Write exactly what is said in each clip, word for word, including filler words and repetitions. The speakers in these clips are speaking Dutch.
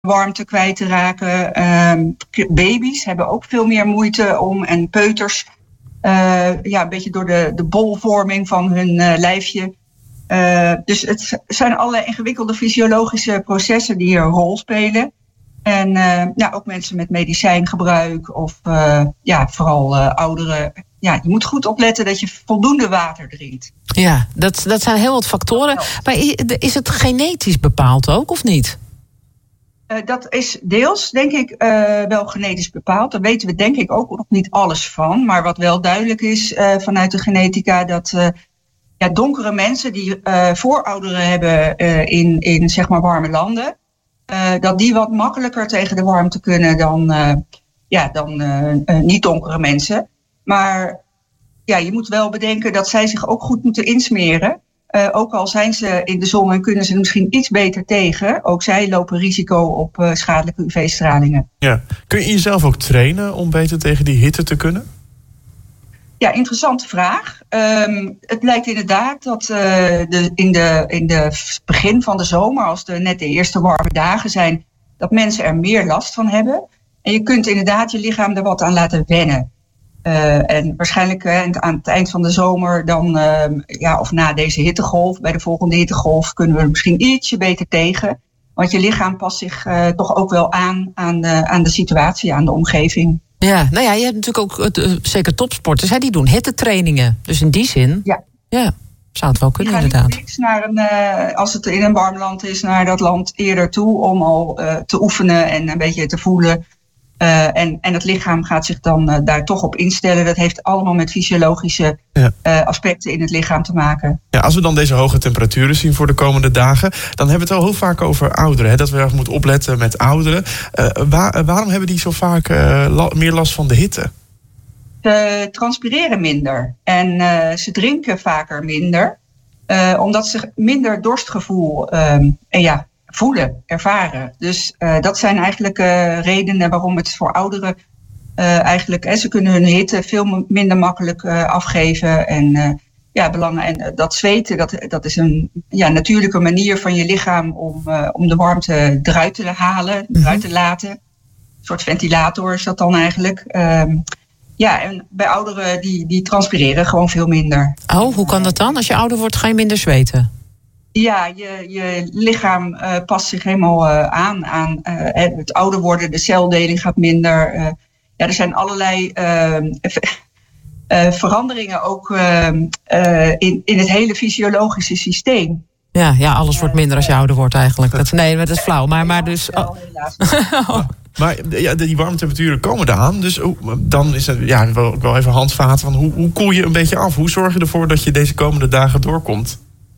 warmte kwijt te raken. Uh, baby's hebben ook veel meer moeite om, en peuters, uh, ja, een beetje door de, de bolvorming van hun uh, lijfje. Uh, dus het zijn allerlei ingewikkelde fysiologische processen die hier een rol spelen. En uh, ja, ook mensen met medicijngebruik of uh, ja, vooral uh, ouderen. Ja, je moet goed opletten dat je voldoende water drinkt. Ja, dat, dat zijn heel wat factoren. Maar is het genetisch bepaald ook, of niet? Uh, dat is deels, denk ik, uh, wel genetisch bepaald. Daar weten we denk ik ook nog niet alles van. Maar wat wel duidelijk is uh, vanuit de genetica, dat uh, ja, donkere mensen die uh, voorouderen hebben uh, in, in zeg maar warme landen, uh, dat die wat makkelijker tegen de warmte kunnen dan, uh, ja, dan uh, uh, niet donkere mensen. Maar ja, je moet wel bedenken dat zij zich ook goed moeten insmeren. Uh, ook al zijn ze in de zon en kunnen ze er misschien iets beter tegen. Ook zij lopen risico op uh, schadelijke U V-stralingen. Ja. Kun je jezelf ook trainen om beter tegen die hitte te kunnen? Ja, interessante vraag. Um, het blijkt inderdaad dat uh, de, in de in de begin van de zomer, als er net de eerste warme dagen zijn, dat mensen er meer last van hebben. En je kunt inderdaad je lichaam er wat aan laten wennen. Uh, en waarschijnlijk uh, aan het eind van de zomer dan, uh, ja, of na deze hittegolf, bij de volgende hittegolf, kunnen we er misschien ietsje beter tegen. Want je lichaam past zich uh, toch ook wel aan aan de, aan de situatie, aan de omgeving. Ja, nou ja, je hebt natuurlijk ook uh, zeker topsporters, hè, die doen hittetrainingen. Dus in die zin, ja, ja zou het wel kunnen, die gaan inderdaad. Niks naar een, uh, als het in een warm land is, naar dat land eerder toe om al uh, te oefenen en een beetje te voelen. Uh, en, en het lichaam gaat zich dan uh, daar toch op instellen. Dat heeft allemaal met fysiologische ja. uh, aspecten in het lichaam te maken. Ja, als we dan deze hoge temperaturen zien voor de komende dagen, dan hebben we het wel heel vaak over ouderen. Hè, dat we erg moeten opletten met ouderen. Uh, waar, waarom hebben die zo vaak uh, la, meer last van de hitte? Ze transpireren minder en uh, ze drinken vaker minder. Uh, omdat ze minder dorstgevoel um, en ja, voelen, ervaren. Dus uh, dat zijn eigenlijk uh, redenen waarom het voor ouderen uh, eigenlijk, hè, ze kunnen hun hitte veel minder makkelijk uh, afgeven. En uh, ja, belangen, en uh, dat zweten, dat, dat is een ja, natuurlijke manier van je lichaam om, uh, om de warmte eruit te halen, mm-hmm. eruit te laten. Een soort ventilator is dat dan eigenlijk. Um, ja, en bij ouderen die, die transpireren gewoon veel minder. Oh, hoe kan dat dan? Als je ouder wordt, ga je minder zweten? Ja, je, je lichaam uh, past zich helemaal uh, aan aan uh, het ouder worden. De celdeling gaat minder. Uh, ja, er zijn allerlei uh, uh, veranderingen ook uh, uh, in, in het hele fysiologische systeem. Ja, ja, alles wordt minder als je ouder wordt eigenlijk. Dat, nee, dat is flauw. Maar, maar dus... Oh. oh. Maar ja, die warme temperaturen komen eraan. Dus dan is het ja, wel, wel even handvaten van hoe, hoe koel je een beetje af? Hoe zorg je ervoor dat je deze komende dagen doorkomt?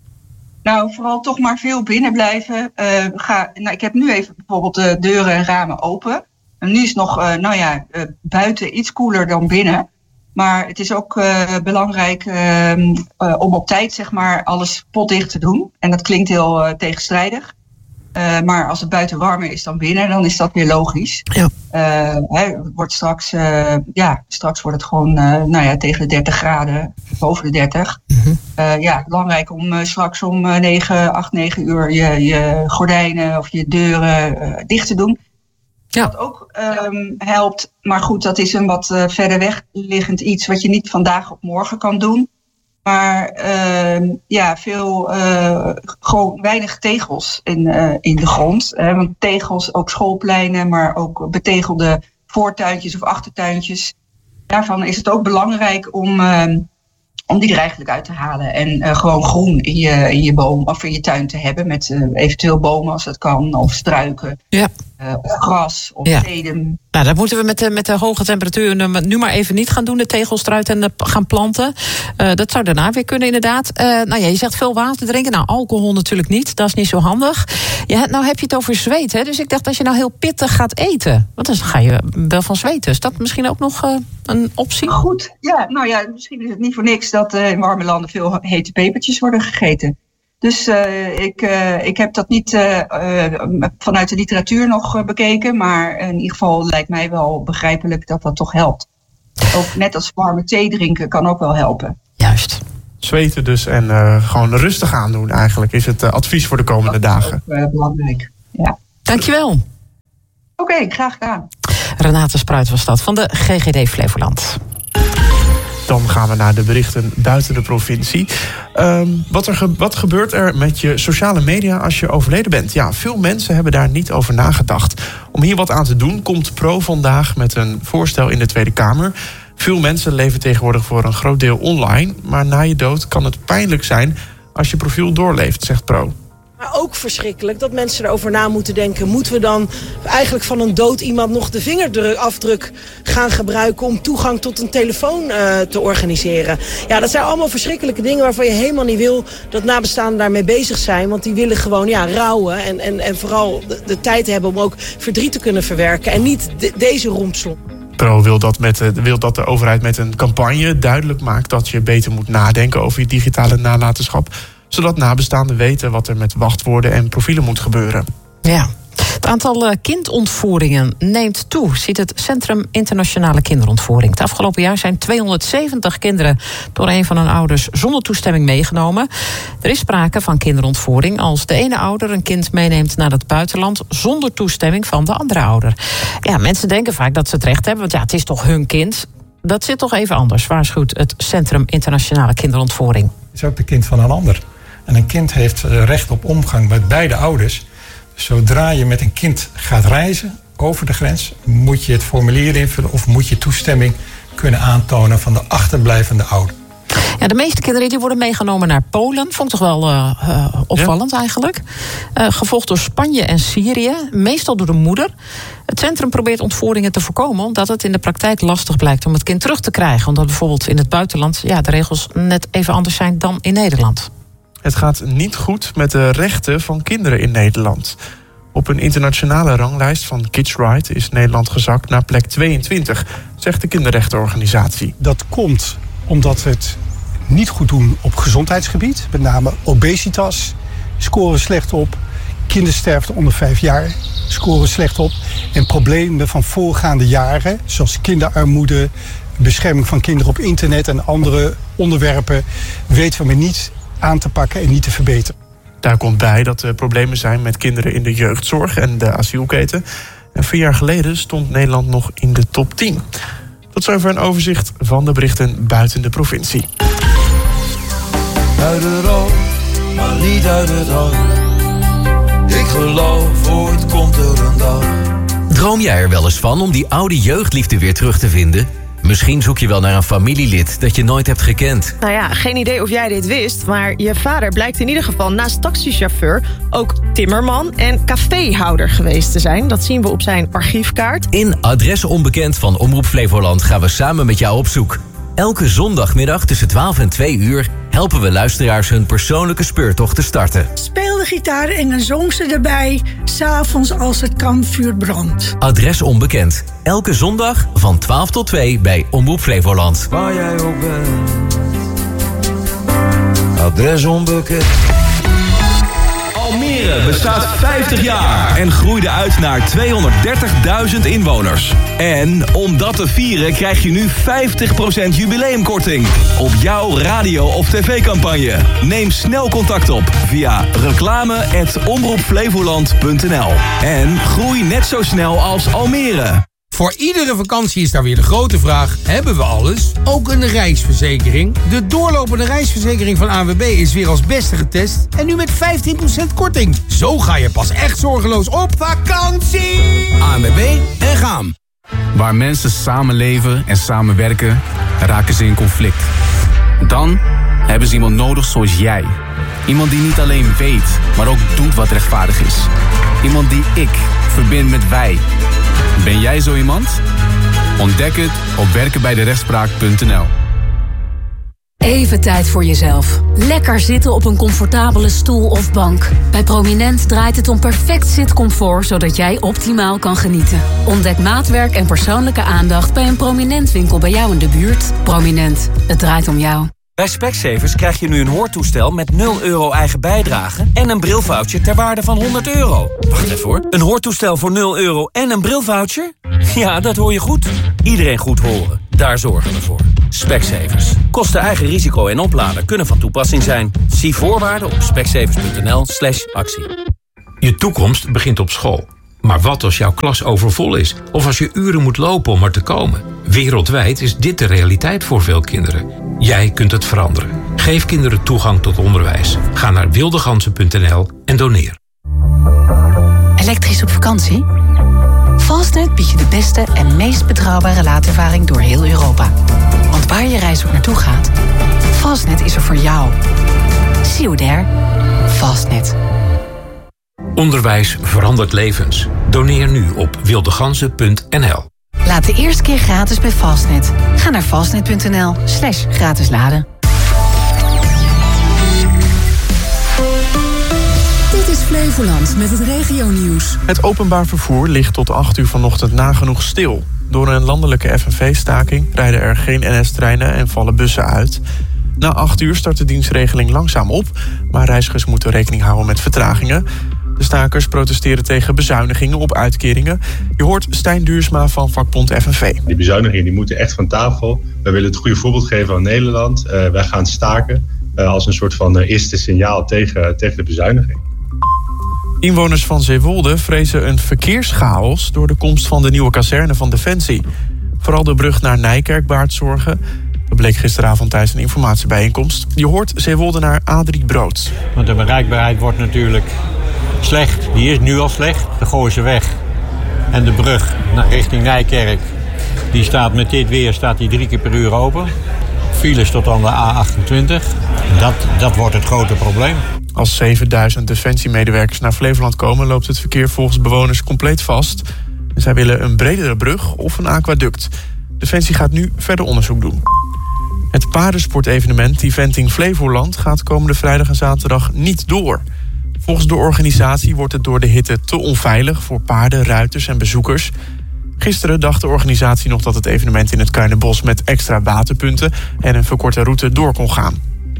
Nou, vooral toch maar veel binnen blijven. Uh, ga, nou, ik heb nu even bijvoorbeeld de deuren en ramen open. En nu is het nog, uh, nou ja, uh, buiten iets koeler dan binnen. Maar het is ook uh, belangrijk uh, uh, om op tijd, zeg maar, alles potdicht te doen. En dat klinkt heel uh, tegenstrijdig. Uh, maar als het buiten warmer is dan binnen, dan is dat weer logisch. Ja. Uh, hè, wordt straks, uh, ja, straks wordt het gewoon uh, nou ja, tegen de dertig graden, boven de dertig. Mm-hmm. Uh, ja, belangrijk om uh, straks om uh, negen, acht, negen uur je, je gordijnen of je deuren uh, dicht te doen. Ja. Wat ook um, helpt, maar goed, dat is een wat uh, verder weg liggend iets wat je niet vandaag op morgen kan doen. Maar uh, ja, veel, uh, gewoon weinig tegels in, uh, in de grond. Hè? Want tegels, ook schoolpleinen, maar ook betegelde voortuintjes of achtertuintjes. Daarvan is het ook belangrijk om, uh, om die er eigenlijk uit te halen. En uh, gewoon groen in je, in je boom of in je tuin te hebben. Met uh, eventueel bomen als dat kan, of struiken. Ja. Uh, of gras, of ja. sedum. Nou, dat moeten we met de, met de hoge temperaturen nu maar even niet gaan doen. De tegels eruit en de, gaan planten. Uh, dat zou daarna weer kunnen, inderdaad. Uh, nou ja, je zegt veel water drinken. Nou, alcohol natuurlijk niet. Dat is niet zo handig. Ja, nou heb je het over zweet, hè? Dus ik dacht, als je nou heel pittig gaat eten, want dan ga je wel van zweten. Is dat misschien ook nog uh, een optie? Goed, ja. Nou ja, misschien is het niet voor niks dat uh, in warme landen veel hete pepertjes worden gegeten. Dus uh, ik, uh, ik heb dat niet uh, uh, vanuit de literatuur nog uh, bekeken. Maar in ieder geval lijkt mij wel begrijpelijk dat dat toch helpt. Ook net als warme thee drinken kan ook wel helpen. Juist. Zweten dus en uh, gewoon rustig aandoen eigenlijk is het uh, advies voor de komende dat dagen. Dat is ook uh, belangrijk, ja. Dankjewel. Oké, okay, graag gedaan. Renate Spruit was dat van de G G D Flevoland. Dan gaan we naar de berichten buiten de provincie. Um, wat, er ge- wat gebeurt er met je sociale media als je overleden bent? Ja, veel mensen hebben daar niet over nagedacht. Om hier wat aan te doen komt Pro vandaag met een voorstel in de Tweede Kamer. Veel mensen leven tegenwoordig voor een groot deel online. Maar na je dood kan het pijnlijk zijn als je profiel doorleeft, zegt Pro. Maar ook verschrikkelijk dat mensen erover na moeten denken. Moeten we dan eigenlijk van een dood iemand nog de vingerafdruk gaan gebruiken om toegang tot een telefoon uh, te organiseren? Ja, dat zijn allemaal verschrikkelijke dingen waarvan je helemaal niet wil dat nabestaanden daarmee bezig zijn. Want die willen gewoon ja, rouwen en, en, en vooral de, de tijd hebben om ook verdriet te kunnen verwerken. En niet de, deze rompslomp. Pro wil dat, met, wil dat de overheid met een campagne duidelijk maakt dat je beter moet nadenken over je digitale nalatenschap, zodat nabestaanden weten wat er met wachtwoorden en profielen moet gebeuren. Ja. Het aantal kindontvoeringen neemt toe, ziet het Centrum Internationale Kinderontvoering. Het afgelopen jaar zijn tweehonderdzeventig kinderen door een van hun ouders zonder toestemming meegenomen. Er is sprake van kinderontvoering als de ene ouder een kind meeneemt naar het buitenland zonder toestemming van de andere ouder. Ja, mensen denken vaak dat ze het recht hebben, want ja, het is toch hun kind. Dat zit toch even anders, waarschuwt het Centrum Internationale Kinderontvoering. Het is ook de kind van een ander. En een kind heeft recht op omgang met beide ouders. Zodra je met een kind gaat reizen over de grens, moet je het formulier invullen of moet je toestemming kunnen aantonen van de achterblijvende ouder. Ja, de meeste kinderen die worden meegenomen naar Polen. Vond ik toch wel uh, uh, opvallend ja. eigenlijk. Uh, gevolgd door Spanje en Syrië. Meestal door de moeder. Het centrum probeert ontvoeringen te voorkomen, omdat het in de praktijk lastig blijkt om het kind terug te krijgen. Omdat bijvoorbeeld in het buitenland ja, de regels net even anders zijn dan in Nederland. Het gaat niet goed met de rechten van kinderen in Nederland. Op een internationale ranglijst van Kids Right is Nederland gezakt naar plek tweeëntwintig, zegt de kinderrechtenorganisatie. Dat komt omdat we het niet goed doen op gezondheidsgebied. Met name obesitas scoren slecht op. Kindersterfte onder vijf jaar scoren slecht op. En problemen van voorgaande jaren, zoals kinderarmoede, bescherming van kinderen op internet en andere onderwerpen, weten we maar niet aan te pakken en niet te verbeteren. Daar komt bij dat er problemen zijn met kinderen in de jeugdzorg en de asielketen. En vier jaar geleden stond Nederland nog in de top tien. Tot zover een overzicht van de berichten buiten de provincie. Uit de rood, maar niet uit het hart. Ik geloof, ooit komt er een dag. Droom jij er wel eens van om die oude jeugdliefde weer terug te vinden? Misschien zoek je wel naar een familielid dat je nooit hebt gekend. Nou ja, geen idee of jij dit wist, maar je vader blijkt in ieder geval naast taxichauffeur ook timmerman en caféhouder geweest te zijn. Dat zien we op zijn archiefkaart. In Adres Onbekend van Omroep Flevoland gaan we samen met jou op zoek. Elke zondagmiddag tussen twaalf en twee uur helpen we luisteraars hun persoonlijke speurtocht te starten. Speel de gitaar en dan zong ze erbij, 's avonds als het kampvuur brandt. Adres Onbekend. Elke zondag van twaalf tot twee bij Omroep Flevoland. Waar jij ook bent. Adres Onbekend. Almere bestaat vijftig jaar en groeide uit naar tweehonderddertigduizend inwoners. En om dat te vieren krijg je nu vijftig procent jubileumkorting op jouw radio- of tv-campagne. Neem snel contact op via reclame at omroep flevoland punt n l. En groei net zo snel als Almere. Voor iedere vakantie is daar weer de grote vraag, hebben we alles? Ook een reisverzekering? De doorlopende reisverzekering van A N W B is weer als beste getest en nu met vijftien procent korting. Zo ga je pas echt zorgeloos op vakantie! A N W B en gaan. Waar mensen samenleven en samenwerken, raken ze in conflict. Dan hebben ze iemand nodig zoals jij. Iemand die niet alleen weet, maar ook doet wat rechtvaardig is. Iemand die ik verbind met wij. Ben jij zo iemand? Ontdek het op werken bij de rechtspraak punt n l. Even tijd voor jezelf. Lekker zitten op een comfortabele stoel of bank. Bij Prominent draait het om perfect zitcomfort, zodat jij optimaal kan genieten. Ontdek maatwerk en persoonlijke aandacht bij een Prominent winkel bij jou in de buurt. Prominent, het draait om jou. Bij Specsavers krijg je nu een hoortoestel met nul euro eigen bijdrage en een brilvoucher ter waarde van honderd euro. Wacht even hoor. Een hoortoestel voor nul euro en een brilvoucher? Ja, dat hoor je goed. Iedereen goed horen. Daar zorgen we voor. Specsavers. Kosten eigen risico en opladen kunnen van toepassing zijn. Zie voorwaarden op specsavers punt n l slash actie. Je toekomst begint op school. Maar wat als jouw klas overvol is? Of als je uren moet lopen om er te komen? Wereldwijd is dit de realiteit voor veel kinderen. Jij kunt het veranderen. Geef kinderen toegang tot onderwijs. Ga naar wildegansen punt n l en doneer. Elektrisch op vakantie? Fastnet biedt je de beste en meest betrouwbare laadervaring door heel Europa. Want waar je reis ook naartoe gaat, Fastnet is er voor jou. See you there. Fastnet. Onderwijs verandert levens. Doneer nu op wildegansen punt n l. Laat de eerste keer gratis bij Fastnet. Ga naar fastnet punt n l slash gratis laden. Dit is Flevoland met het regionieuws. Het openbaar vervoer ligt tot acht uur vanochtend nagenoeg stil. Door een landelijke F N V-staking rijden er geen N S-treinen en vallen bussen uit. Na acht uur start de dienstregeling langzaam op, maar reizigers moeten rekening houden met vertragingen. De stakers protesteren tegen bezuinigingen op uitkeringen. Je hoort Stijn Duursma van vakbond F N V. Die bezuinigingen die moeten echt van tafel. Wij willen het goede voorbeeld geven aan Nederland. Uh, wij gaan staken uh, als een soort van uh, eerste signaal tegen, tegen de bezuiniging. Inwoners van Zeewolde vrezen een verkeerschaos door de komst van de nieuwe kazerne van Defensie. Vooral de brug naar Nijkerk baart zorgen. Dat bleek gisteravond tijdens een informatiebijeenkomst. Je hoort Zeewoldenaar Adrie Brood. Want de bereikbaarheid wordt natuurlijk slecht. Die is nu al slecht. De Gooise weg en de brug richting Nijkerk, die staat met dit weer staat die drie keer per uur open. Files tot aan de A achtentwintig. Dat, dat wordt het grote probleem. Als zevenduizend defensiemedewerkers naar Flevoland komen, loopt het verkeer volgens bewoners compleet vast. Zij willen een bredere brug of een aquaduct. Defensie gaat nu verder onderzoek doen. Het paardensportevenement Eventing Flevoland gaat komende vrijdag en zaterdag niet door. Volgens de organisatie wordt het door de hitte te onveilig voor paarden, ruiters en bezoekers. Gisteren dacht de organisatie nog dat het evenement in het Kuinenbos met extra waterpunten en een verkorte route door kon gaan.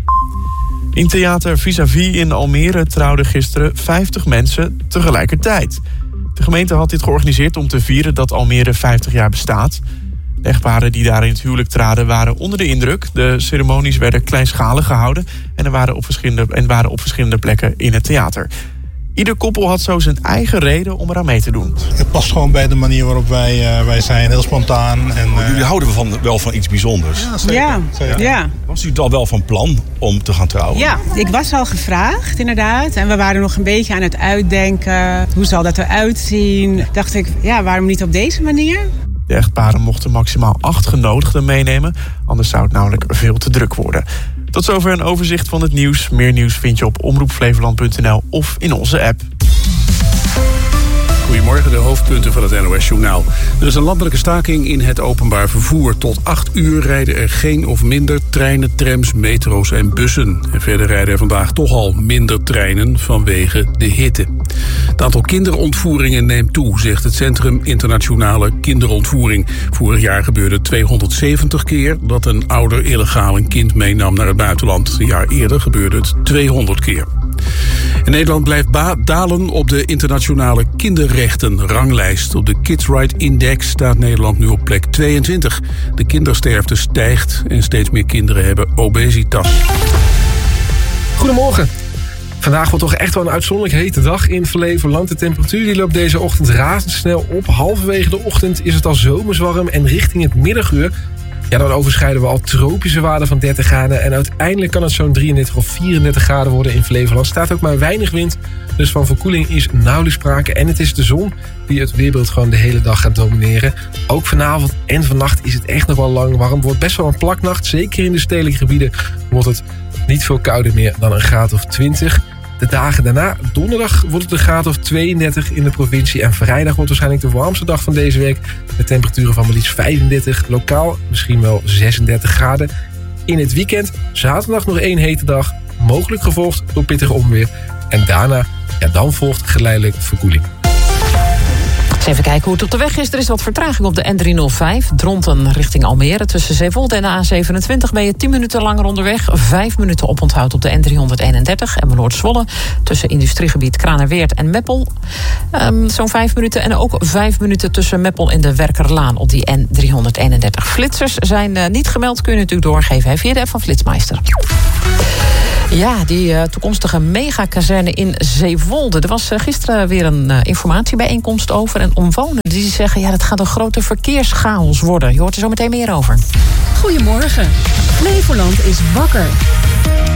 In theater Vis-à-vis in Almere trouwden gisteren vijftig mensen tegelijkertijd. De gemeente had dit georganiseerd om te vieren dat Almere vijftig jaar bestaat. De echtparen die daar in het huwelijk traden waren onder de indruk. De ceremonies werden kleinschalig gehouden en, er waren op verschillende, en waren op verschillende plekken in het theater. Ieder koppel had zo zijn eigen reden om eraan mee te doen. Het past gewoon bij de manier waarop wij, uh, wij zijn, heel spontaan. En, uh... Jullie houden van, wel van iets bijzonders. Ja, zeker. Ja, zeker. ja. Was u al wel van plan om te gaan trouwen? Ja, ik was al gevraagd inderdaad. En we waren nog een beetje aan het uitdenken. Hoe zal dat eruit zien? Dacht ik, ja, waarom niet op deze manier? De echtparen mochten maximaal acht genodigden meenemen. Anders zou het namelijk veel te druk worden. Tot zover een overzicht van het nieuws. Meer nieuws vind je op omroep flevoland punt n l of in onze app. Goedemorgen, de hoofdpunten van het N O S-journaal. Er is een landelijke staking in het openbaar vervoer. Tot acht uur rijden er geen of minder treinen, trams, metro's en bussen. En verder rijden er vandaag toch al minder treinen vanwege de hitte. Het aantal kinderontvoeringen neemt toe, zegt het Centrum Internationale Kinderontvoering. Vorig jaar gebeurde tweehonderdzeventig keer dat een ouder illegaal een kind meenam naar het buitenland. Een jaar eerder gebeurde het tweehonderd keer. En Nederland blijft ba- dalen op de internationale kinderrechtenranglijst. Op de Kids Right Index staat Nederland nu op plek tweeëntwintig. De kindersterfte stijgt en steeds meer kinderen hebben obesitas. Goedemorgen. Vandaag wordt toch echt wel een uitzonderlijk hete dag in Flevoland. De temperatuur die loopt deze ochtend razendsnel op. Halverwege de ochtend is het al zomerswarm en richting het middaguur, ja, dan overschrijden we al tropische waarden van dertig graden. En uiteindelijk kan het zo'n drieëndertig of vierendertig graden worden in Flevoland. Staat ook maar weinig wind, dus van verkoeling is nauwelijks sprake. En het is de zon die het weerbeeld gewoon de hele dag gaat domineren. Ook vanavond en vannacht is het echt nog wel lang warm. Wordt best wel een plaknacht. Zeker in de stedelijke gebieden wordt het niet veel kouder meer dan een graad of twintig. De dagen daarna, donderdag, wordt het een graad of tweeëndertig in de provincie. En vrijdag wordt waarschijnlijk de warmste dag van deze week. Met temperaturen van maar liefst vijfendertig. Lokaal misschien wel zesendertig graden. In het weekend, zaterdag nog één hete dag. Mogelijk gevolgd door pittig onweer. En daarna, ja, dan volgt geleidelijk verkoeling. Eens even kijken hoe het op de weg is. Er is wat vertraging op de N driehonderdvijf. Dronten richting Almere. Tussen Zeewolde en de A zevenentwintig ben je tien minuten langer onderweg. Vijf minuten oponthoud op de N driehonderdeenendertig. En Meloord-Zwolle tussen industriegebied Kranerweert en Meppel. Um, Zo'n vijf minuten. En ook vijf minuten tussen Meppel en de Werkerlaan op die N driehonderdeenendertig. Flitsers zijn uh, niet gemeld. Kun je natuurlijk doorgeven hè, via de app van Flitsmeister. Ja, die uh, toekomstige megakazerne in Zeewolde. Er was uh, gisteren weer een uh, informatiebijeenkomst over. En omwonenden die zeggen, ja, dat gaat een grote verkeerschaos worden. Je hoort er zo meteen meer over. Goedemorgen. Flevoland is wakker.